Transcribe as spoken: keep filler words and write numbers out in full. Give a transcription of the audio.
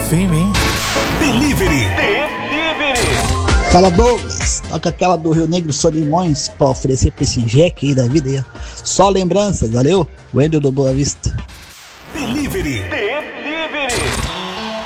fim, hein? Delivery. Fala, Douglas. Toca aquela do Rio Negro Solimões pra oferecer pra esse Jack aí da vida aí. Só lembranças, valeu? Wendel do Boa Vista. Delivery. Delivery.